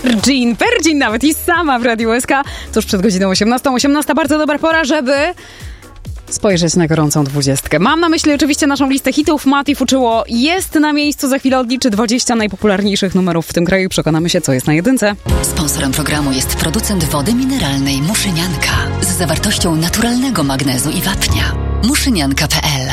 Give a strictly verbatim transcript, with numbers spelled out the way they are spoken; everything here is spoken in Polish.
Virgin, Virgin nawet i sama w Radiu S K. Tuż przed godziną osiemnastą. osiemnasta bardzo dobra pora, żeby spojrzeć na gorącą dwudziestkę. Mam na myśli oczywiście naszą listę hitów. Mati Fuczyło jest na miejscu, za chwilę odliczy dwadzieścia najpopularniejszych numerów w tym kraju. Przekonamy się, co jest na jedynce. Sponsorem programu jest producent wody mineralnej Muszynianka z zawartością naturalnego magnezu i wapnia. muszynianka kropka p l